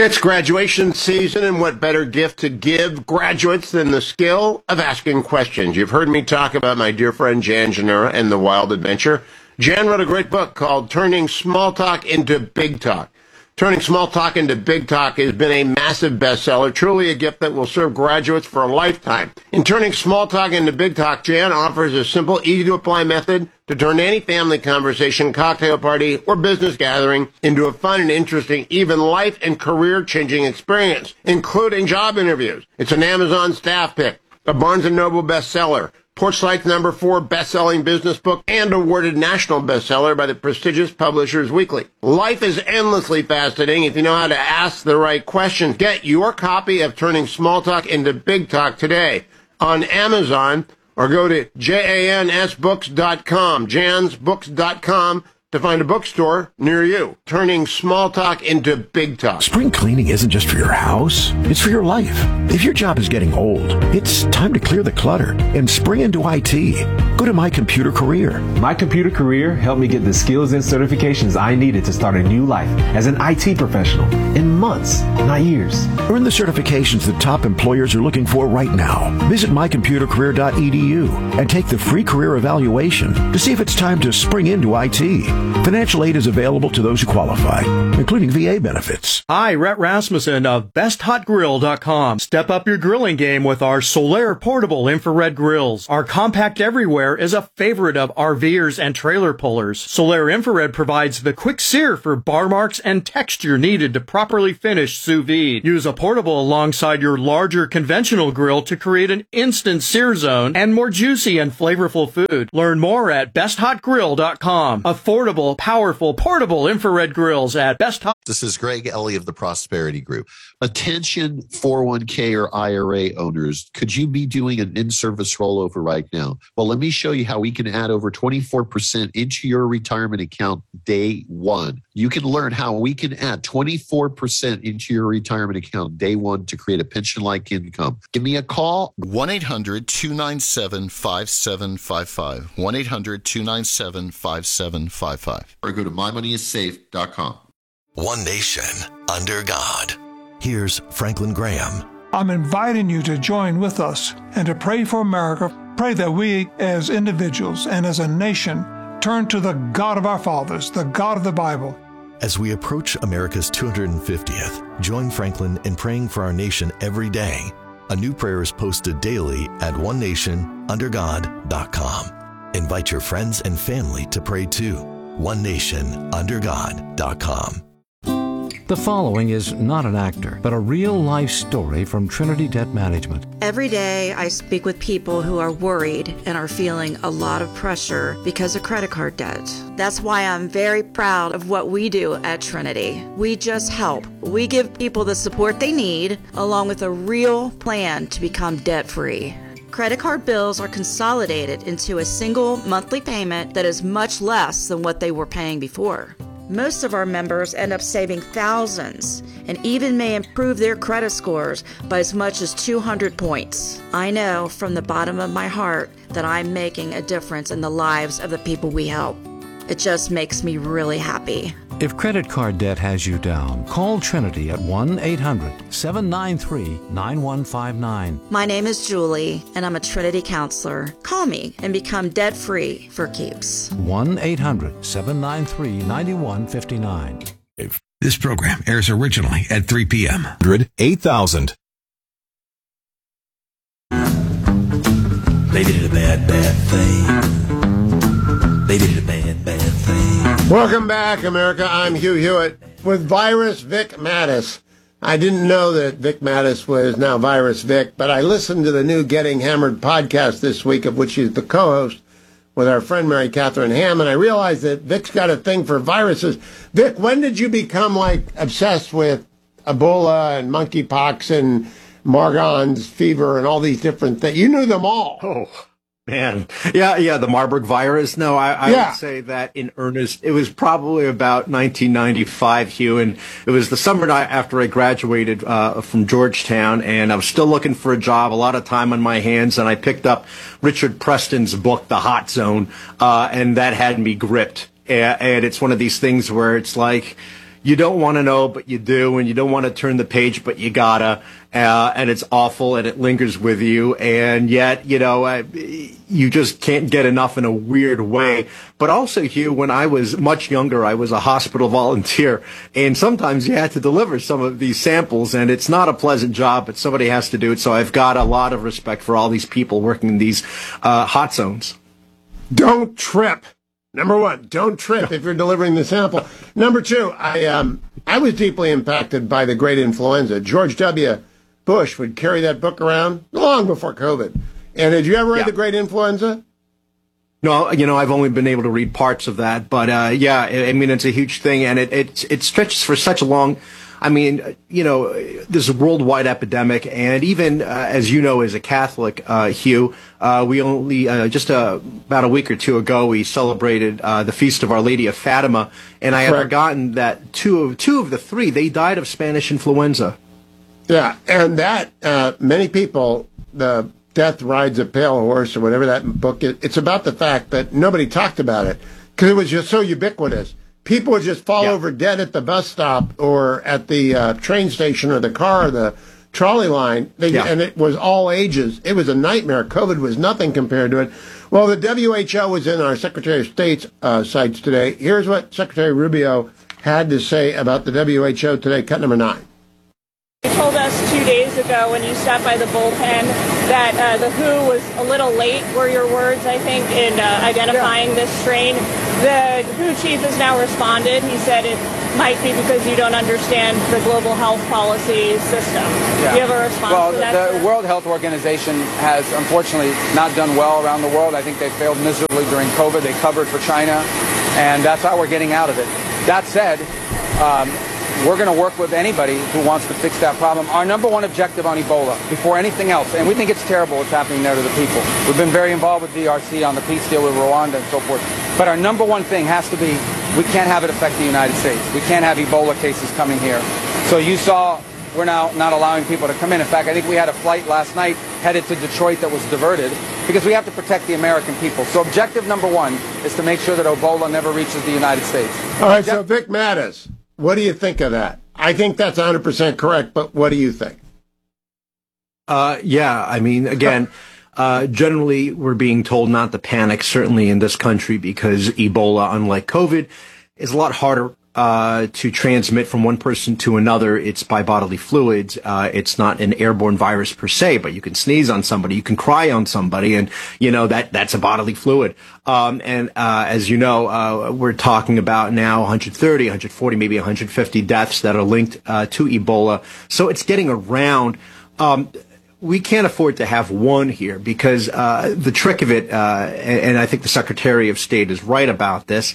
It's graduation season, and what better gift to give graduates than the skill of asking questions? You've heard me talk about my dear friend Jan Janura and the Wild Adventure. Jan wrote a great book called Turning Small Talk into Big Talk. Turning Small Talk into Big Talk has been a massive bestseller, truly a gift that will serve graduates for a lifetime. In Turning Small Talk into Big Talk, Jan offers a simple, easy-to-apply method to turn any family conversation, cocktail party, or business gathering into a fun and interesting, even life and career-changing experience, including job interviews. It's an Amazon staff pick, a Barnes & Noble bestseller, Porchlight's #4 best-selling business book, and awarded national bestseller by the prestigious Publishers Weekly. Life is endlessly fascinating if you know how to ask the right questions. Get your copy of Turning Small Talk into Big Talk today on Amazon, or go to jansbooks.com, jansbooks.com, to find a bookstore near you. Turning Small Talk into Big Talk. Spring cleaning isn't just for your house, it's for your life. If your job is getting old, it's time to clear the clutter and spring into IT. Go to My Computer Career. My Computer Career helped me get the skills and certifications I needed to start a new life as an IT professional in months, not years. Earn the certifications that top employers are looking for right now. Visit mycomputercareer.edu and take the free career evaluation to see if it's time to spring into IT. Financial aid is available to those who qualify, including VA benefits. Hi, Rhett Rasmussen of BestHotGrill.com. Step up your grilling game with our Solaire portable infrared grills. Our compact everywhere is a favorite of RVers and trailer pullers. Solaire infrared provides the quick sear for bar marks and texture needed to properly finish sous vide. Use a portable alongside your larger conventional grill to create an instant sear zone and more juicy and flavorful food. Learn more at BestHotGrill.com. Affordable, powerful, portable infrared grills at Best Hot. This is Greg Ellie of the Prosperity Group. Attention 401k or IRA owners, could you be doing an in-service rollover right now? Well, let me show you how we can add over 24% into your retirement account day one. You can learn how we can add 24% into your retirement account day one to create a pension-like income. Give me a call. 1-800-297-5755. 1-800-297-5755. Or go to mymoneyissafe.com. One nation under God. Here's Franklin Graham. I'm inviting you to join with us and to pray for America. Pray that we as individuals and as a nation turn to the God of our fathers, the God of the Bible. As we approach America's 250th, join Franklin in praying for our nation every day. A new prayer is posted daily at onenationundergod.com. Invite your friends and family to pray too. onenationundergod.com. The following is not an actor, but a real-life story from Trinity Debt Management. Every day I speak with people who are worried and are feeling a lot of pressure because of credit card debt. That's why I'm very proud of what we do at Trinity. We just help. We give people the support they need, along with a real plan to become debt-free. Credit card bills are consolidated into a single monthly payment that is much less than what they were paying before. Most of our members end up saving thousands and even may improve their credit scores by as much as 200 points. I know from the bottom of my heart that I'm making a difference in the lives of the people we help. It just makes me really happy. If credit card debt has you down, call Trinity at 1-800-793-9159. My name is Julie, and I'm a Trinity counselor. Call me and become debt-free for keeps. 1-800-793-9159. This program airs originally at 3 p.m. 8000. They did a bad thing. They did a bad thing. Welcome back, America. I'm Hugh Hewitt with Virus Vic Mattis. I didn't know that Vic Mattis was now Virus Vic, but I listened to the new Getting Hammered podcast this week, of which he's the co-host with our friend Mary Catherine Ham, and I realized that Vic's got a thing for viruses. Vic, when did you become, obsessed with Ebola and monkeypox and Margan's fever and all these different things? You knew them all. Oh. Man, yeah, the Marburg virus. No, I would say that in earnest, it was probably about 1995, Hugh, and it was the summer after I graduated from Georgetown, and I was still looking for a job, a lot of time on my hands, and I picked up Richard Preston's book, The Hot Zone, and that had me gripped. And it's one of these things where it's like, you don't want to know, but you do, and you don't want to turn the page, but you gotta, and it's awful, and it lingers with you, and yet, you just can't get enough in a weird way. But also, Hugh, when I was much younger, I was a hospital volunteer, and sometimes you had to deliver some of these samples, and it's not a pleasant job, but somebody has to do it, so I've got a lot of respect for all these people working in these hot zones. Don't trip. Number one, don't trip if you're delivering the sample. Number two, I was deeply impacted by the great influenza. George W. Bush would carry that book around long before COVID. And did you ever read The Great Influenza? No, I've only been able to read parts of that. But, it's a huge thing. And it stretches for such a long... there's a worldwide epidemic, and even as you know, as a Catholic, Hugh, we only just about a week or two ago we celebrated the feast of Our Lady of Fatima, and I had forgotten that two of the three they died of Spanish influenza. Yeah, and that many people, the Death Rides a Pale Horse or whatever that book is, it's about the fact that nobody talked about it because it was just so ubiquitous. People would just fall over dead at the bus stop or at the train station or the car or the trolley line, and it was all ages. It was a nightmare. COVID was nothing compared to it. Well, the WHO was in our Secretary of State's sites today. Here's what Secretary Rubio had to say about the WHO today, cut number 9. You told us 2 days ago when you stopped by the bullpen that the WHO was a little late, were your words, I think, in identifying this strain. The WHO chief has now responded. He said it might be because you don't understand the global health policy system. Do you have a response to that? Well, the World Health Organization has unfortunately not done well around the world. I think they failed miserably during COVID. They covered for China, and that's how we're getting out of it. That said, we're going to work with anybody who wants to fix that problem. Our number one objective on Ebola, before anything else, and we think it's terrible what's happening there to the people. We've been very involved with DRC on the peace deal with Rwanda and so forth. But our number one thing has to be, we can't have it affect the United States. We can't have Ebola cases coming here. So you saw we're now not allowing people to come in. In fact, I think we had a flight last night headed to Detroit that was diverted because we have to protect the American people. So objective number one is to make sure that Ebola never reaches the United States. All right, so Vic Mattis, what do you think of that? I think that's 100% correct, but what do you think? Generally, we're being told not to panic, certainly in this country, because Ebola, unlike COVID, is a lot harder to transmit from one person to another. It's by bodily fluids. It's not an airborne virus per se, but you can sneeze on somebody, you can cry on somebody, and that's a bodily fluid. As you know, we're talking about now 130, 140, maybe 150 deaths that are linked to Ebola. So it's getting around. We can't afford to have one here because the trick of it, and I think the Secretary of State is right about this,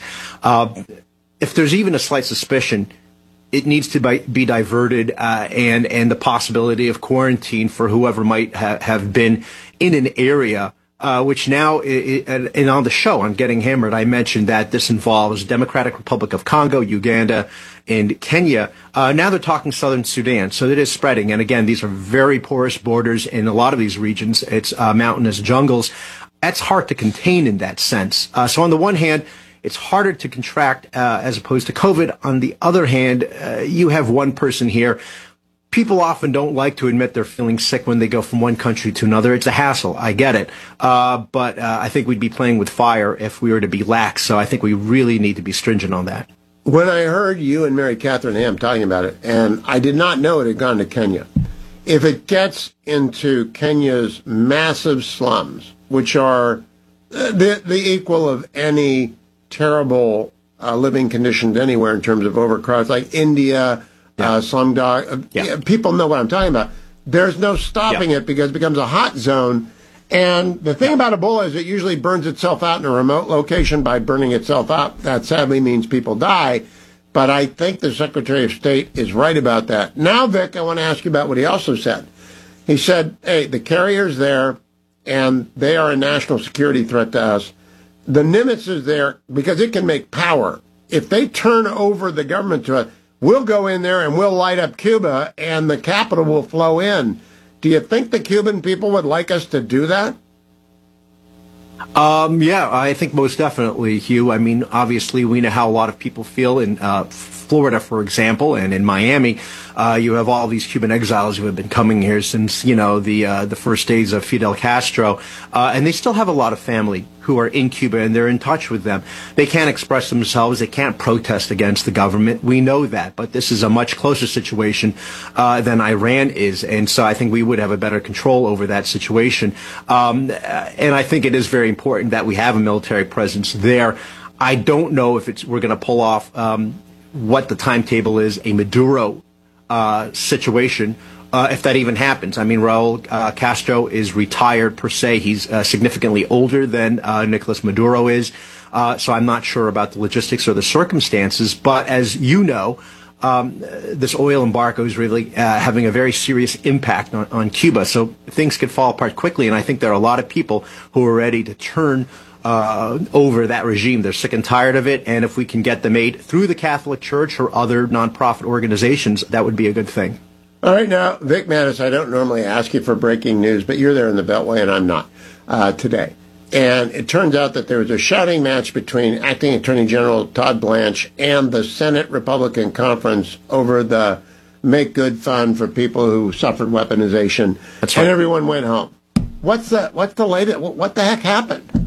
if there's even a slight suspicion, it needs to be diverted, and the possibility of quarantine for whoever might have been in an area, which now, and on the show on Getting Hammered, I mentioned that this involves Democratic Republic of Congo, Uganda, and Kenya. Now they're talking southern Sudan, so it is spreading. And again, these are very porous borders in a lot of these regions. It's mountainous jungles. That's hard to contain in that sense. So on the one hand, it's harder to contract as opposed to COVID. On the other hand, you have one person here. People often don't like to admit they're feeling sick when they go from one country to another. It's a hassle. I get it. But I think we'd be playing with fire if we were to be lax. So I think we really need to be stringent on that. When I heard you and Mary Catherine Ham talking about it, and I did not know it had gone to Kenya, if it gets into Kenya's massive slums, which are the equal of any terrible living conditions anywhere in terms of overcrowding, like India, slumdog. People know what I'm talking about. There's no stopping it because it becomes a hot zone. And the thing about Ebola is it usually burns itself out in a remote location by burning itself out. That sadly means people die. But I think the Secretary of State is right about that. Now, Vic, I want to ask you about what he also said. He said, hey, the carrier's there, and they are a national security threat to us. The Nimitz is there because it can make power. If they turn over the government to us, we'll go in there and we'll light up Cuba, and the capital will flow in. Do you think the Cuban people would like us to do that? I think most definitely, Hugh. I mean, obviously, we know how a lot of people feel in Florida, for example, and in Miami, you have all these Cuban exiles who have been coming here since, the first days of Fidel Castro, and they still have a lot of family who are in Cuba, and they're in touch with them. They can't express themselves. They can't protest against the government. We know that, but this is a much closer situation than Iran is, and so I think we would have a better control over that situation. And I think it is very important that we have a military presence there. I don't know if we're going to pull off what the timetable is, a Maduro situation. If that even happens. I mean, Raul Castro is retired per se. He's significantly older than Nicolas Maduro is. So I'm not sure about the logistics or the circumstances. But as you know, this oil embargo is really having a very serious impact on Cuba. So things could fall apart quickly. And I think there are a lot of people who are ready to turn over that regime. They're sick and tired of it. And if we can get them aid through the Catholic Church or other nonprofit organizations, that would be a good thing. All right, now, Vic Mattis, I don't normally ask you for breaking news, but you're there in the Beltway and I'm not today. And it turns out that there was a shouting match between Acting Attorney General Todd Blanche and the Senate Republican Conference over the Make Good Fund for people who suffered weaponization. That's right. And everyone went home. What's the latest? What the heck happened?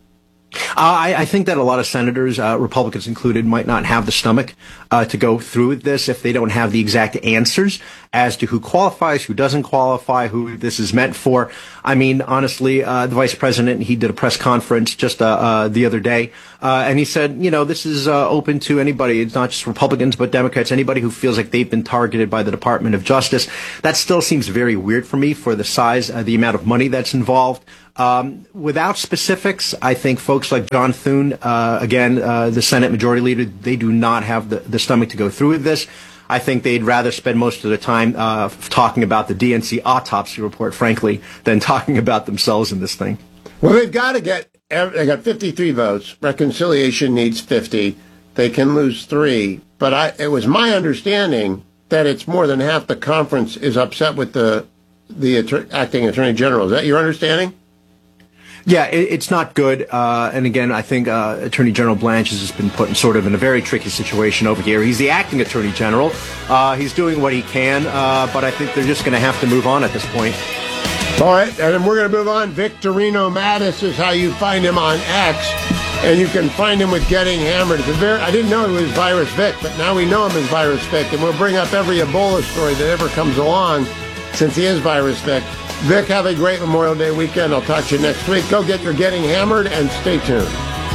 I think that a lot of senators, Republicans included, might not have the stomach to go through with this if they don't have the exact answers as to who qualifies, who doesn't qualify, who this is meant for. I mean, honestly, the vice president, he did a press conference just the other day, and he said, this is open to anybody. It's not just Republicans, but Democrats, anybody who feels like they've been targeted by the Department of Justice. That still seems very weird for me for the size, the amount of money that's involved. Without specifics, I think folks like John Thune, the Senate Majority Leader, they do not have the stomach to go through with this. I think they'd rather spend most of the time talking about the DNC autopsy report, frankly, than talking about themselves in this thing. Well, they got 53 votes. Reconciliation needs 50. They can lose 3. But it was my understanding that it's more than half the conference is upset with the acting attorney general. Is that your understanding? Yeah, it's not good. And again, I think Attorney General Blanche has been put in a very tricky situation over here. He's the acting Attorney General. He's doing what he can, but I think they're just going to have to move on at this point. All right, and then we're going to move on. Victorino Mattis is how you find him on X, and you can find him with Getting Hammered. I didn't know he was Virus Vic, but now we know him as Virus Vic, and we'll bring up every Ebola story that ever comes along since he is Virus Vic. Vic, have a great Memorial Day weekend. I'll talk to you next week. Go get your Getting Hammered and stay tuned.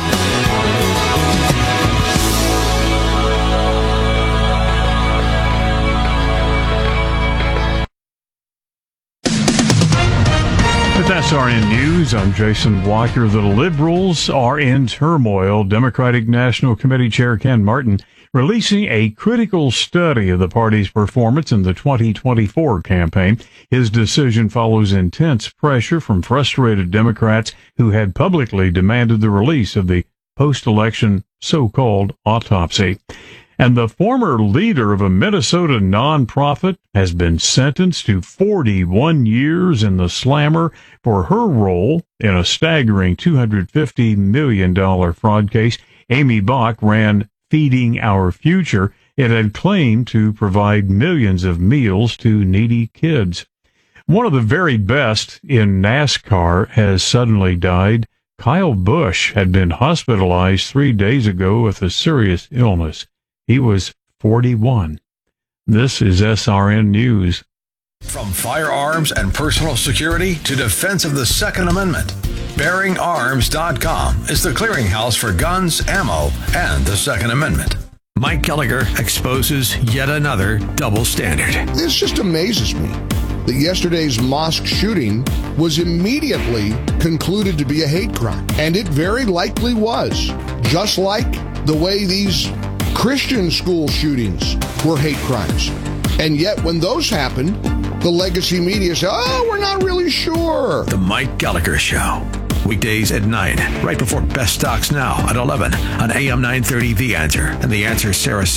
With SRN News, I'm Jason Walker. The Liberals are in turmoil. Democratic National Committee Chair Ken Martin releasing a critical study of the party's performance in the 2024 campaign. His decision follows intense pressure from frustrated Democrats who had publicly demanded the release of the post-election so-called autopsy. And the former leader of a Minnesota nonprofit has been sentenced to 41 years in the slammer for her role in a staggering $250 million fraud case. Amy Bach ran Feeding Our Future. It had claimed to provide millions of meals to needy kids. One of the very best in NASCAR has suddenly died. Kyle Busch had been hospitalized 3 days ago with a serious illness. He was 41. This is SRN News. From firearms and personal security to defense of the Second Amendment, BearingArms.com is the clearinghouse for guns, ammo, and the Second Amendment. Mike Gallagher exposes yet another double standard. This just amazes me that yesterday's mosque shooting was immediately concluded to be a hate crime. And it very likely was. Just like the way these Christian school shootings were hate crimes. And yet when those happened, the legacy media said, we're not really sure. The Mike Gallagher Show. Weekdays at 9, right before Best Stocks Now at 11 on AM 930 The Answer and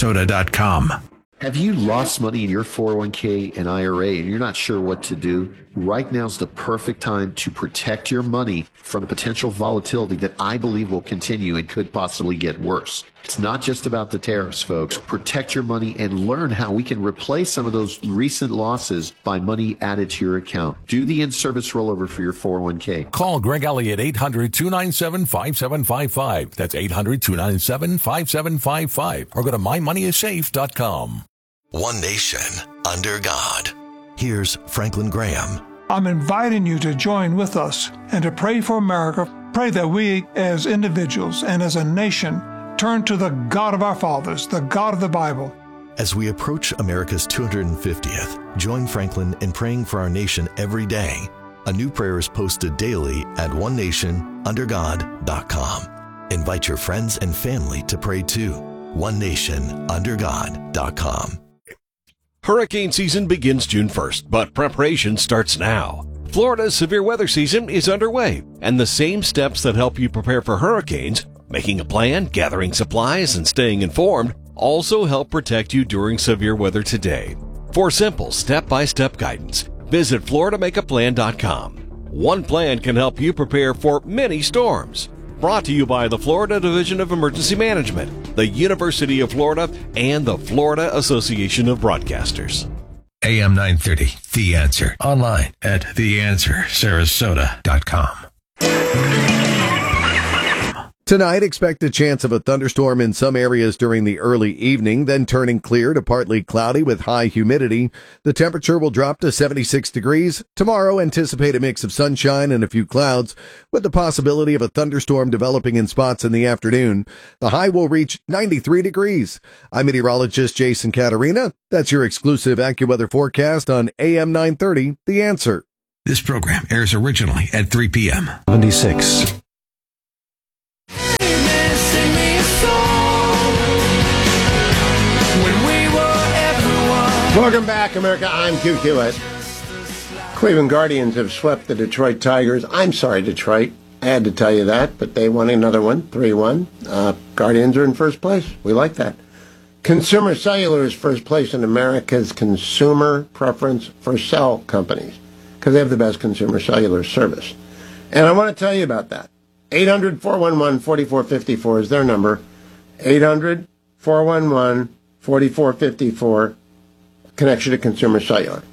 TheAnswerSarasota.com. Have you lost money in your 401k and IRA and you're not sure what to do? right now is the perfect time to protect your money from potential volatility that I believe will continue and could possibly get worse. It's not just about the tariffs, folks. Protect your money and learn how we can replace some of those recent losses by money added to your account. Do the in-service rollover for your 401k. Call Greg Elliott 800-297-5755. That's 800-297-5755. Or go to mymoneyissafe.com. One nation under God. Here's Franklin Graham. I'm inviting you to join with us and to pray for America. Pray that we as individuals and as a nation turn to the God of our fathers, the God of the Bible. As we approach America's 250th, join Franklin in praying for our nation every day. A new prayer is posted daily at onenationundergod.com. Invite your friends and family to pray too. onenationundergod.com. Hurricane season begins June 1st, but preparation starts now. Florida's severe weather season is underway, and the same steps that help you prepare for hurricanes, making a plan, gathering supplies, and staying informed, also help protect you during severe weather today. For simple step-by-step guidance, visit FloridaMakeAPlan.com. One plan can help you prepare for many storms. Brought to you by the Florida Division of Emergency Management, the University of Florida, and the Florida Association of Broadcasters. AM 930, The Answer. Online at theanswersarasota.com. Tonight, expect a chance of a thunderstorm in some areas during the early evening, then turning clear to partly cloudy with high humidity. The temperature will drop to 76 degrees. Tomorrow, anticipate a mix of sunshine and a few clouds, with the possibility of a thunderstorm developing in spots in the afternoon. The high will reach 93 degrees. I'm meteorologist Jason Caterina. That's your exclusive AccuWeather forecast on AM 930, The Answer. This program airs originally at 3 p.m. 76. Welcome back, America. I'm Q Hewitt. Cleveland Guardians have swept the Detroit Tigers. I'm sorry, Detroit. I had to tell you that, but they won another one, 3-1. Guardians are in first place. We like that. Consumer Cellular is first place in America's consumer preference for cell companies because they have the best consumer cellular service. And I want to tell you about that. 800-411-4454 is their number. 800-411-4454. Connection to Consumer Cellular.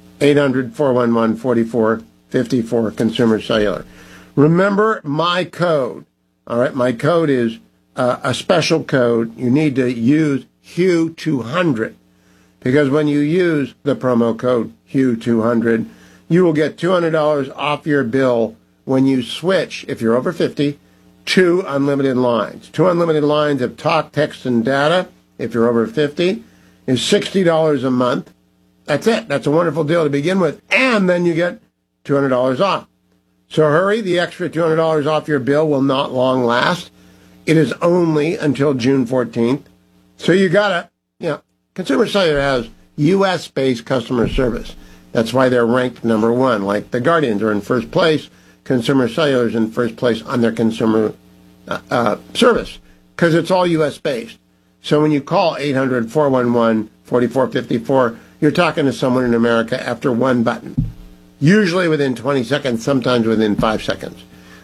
800-411-4454, Consumer Cellular. Remember my code. All right, my code is a special code. You need to use HUE200 because when you use the promo code HUE200, you will get $200 off your bill when you switch, if you're over 50, to unlimited lines. 2 unlimited lines of talk, text, and data, if you're over 50, is $60 a month. That's it. That's a wonderful deal to begin with. And then you get $200 off. So hurry. The extra $200 off your bill will not long last. It is only until June 14th. So you got to, Consumer Cellular has U.S.-based customer service. That's why they're ranked number one. Like the Guardians are in first place. Consumer Cellular is in first place on their consumer service because it's all U.S.-based. So when you call 800-411-4454, you're talking to someone in America after one button, usually within 20 seconds, sometimes within 5 seconds.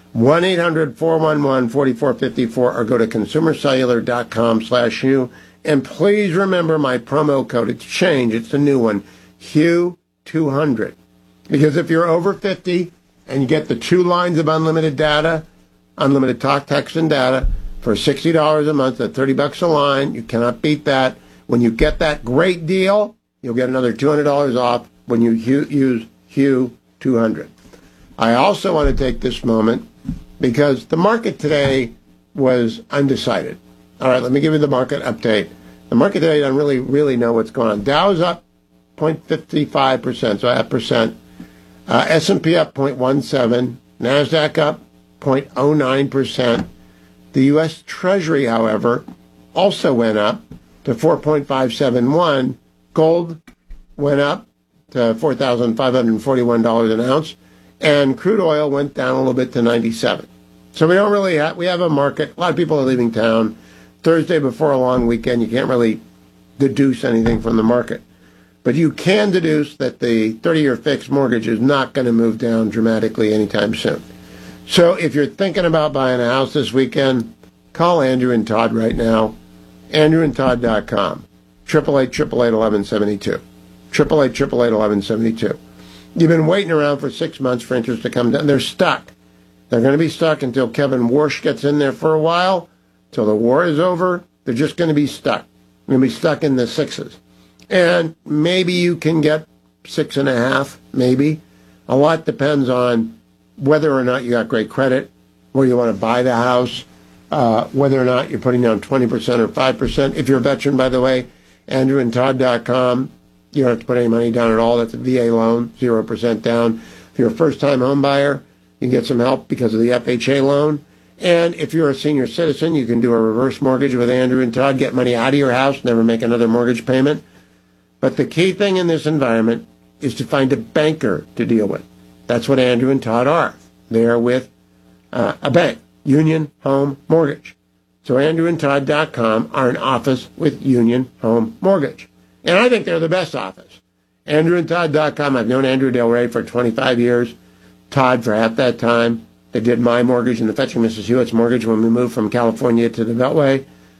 1-800-411-4454 or go to consumercellular.com/HUE. And please remember my promo code. It's changed. It's a new one, HUE200. Because if you're over 50 and you get the 2 lines of unlimited data, unlimited talk, text, and data for $60 a month at $30 a line, you cannot beat that. When you get that great deal, you'll get another $200 off when you use HUE200. I also want to take this moment because the market today was undecided. All right, let me give you the market update. The market today doesn't really know what's going on. Dow's up 0.55%, so 0.5%. S&P up 0.17%. NASDAQ up 0.09%. The U.S. Treasury, however, also went up to 4.571. Gold went up to $4,541 an ounce, and crude oil went down a little bit to 97. So we don't really we have a market. A lot of people are leaving town. Thursday before a long weekend, you can't really deduce anything from the market. But you can deduce that the 30-year fixed mortgage is not going to move down dramatically anytime soon. So if you're thinking about buying a house this weekend, call Andrew and Todd right now. AndrewandTodd.com. 888-888-1172. 888-888-1172. You've been waiting around for 6 months for interest to come down. They're stuck. They're going to be stuck until Kevin Warsh gets in there for a while. Till the war is over, they're just going to be stuck. They're going to be stuck in the sixes. And maybe you can get 6.5, maybe. A lot depends on whether or not you got great credit, where you want to buy the house, whether or not you're putting down 20% or 5%. If you're a veteran, by the way, AndrewandTodd.com, you don't have to put any money down at all. That's a VA loan, 0% down. If you're a first-time home buyer, you can get some help because of the FHA loan. And if you're a senior citizen, you can do a reverse mortgage with Andrew and Todd, get money out of your house, never make another mortgage payment. But the key thing in this environment is to find a banker to deal with. That's what Andrew and Todd are. They are with a bank, Union Home Mortgage. So AndrewandTodd.com are an office with Union Home Mortgage. And I think they're the best office. AndrewandTodd.com, I've known Andrew Del Rey for 25 years, Todd for half that time. They did my mortgage and the Fetching Mrs. Hewitt's mortgage when we moved from California to the Beltway.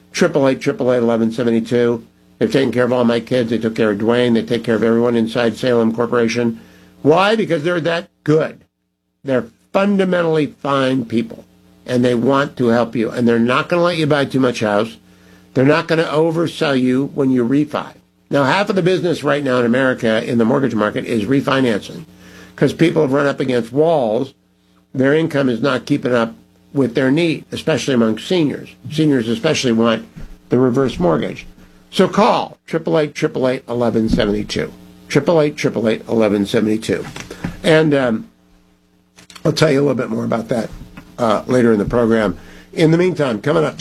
888-888-1172. They've taken care of all my kids. They took care of Dwayne. They take care of everyone inside Salem Corporation. Why? Because they're that good. They're fundamentally fine people, and they want to help you. And they're not going to let you buy too much house. They're not going to oversell you when you refi. Now, half of the business right now in America in the mortgage market is refinancing because people have run up against walls. Their income is not keeping up with their need, especially among seniors. Seniors especially want the reverse mortgage. So call 888-888-1172. 888-888-1172. And I'll tell you a little bit more about that later in the program. In the meantime, coming up,